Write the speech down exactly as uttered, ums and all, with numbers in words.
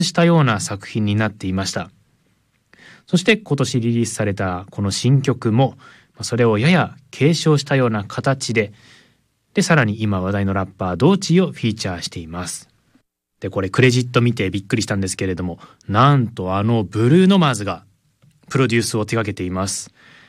したような作品になっていました。そして今年リリースされたこの新曲もそれをやや継承したような形で、でさらに今話題のラッパードーチーをフィーチャーしています。でこれクレジット見てびっくりしたんですけれども、なんとあのブルーノマーズがプロデュースを手掛けています。